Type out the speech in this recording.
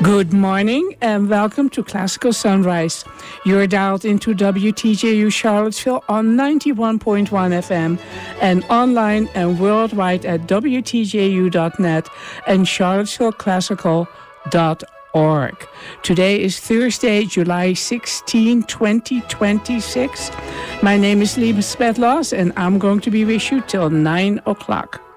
Good morning and welcome to Classical Sunrise. You're dialed into WTJU Charlottesville on 91.1 FM and online and worldwide at WTJU.net and charlottesvilleclassical.org. Today is Thursday, July 16, 2026. My name is Liebe Svetlos and I'm going to be with you till 9 o'clock.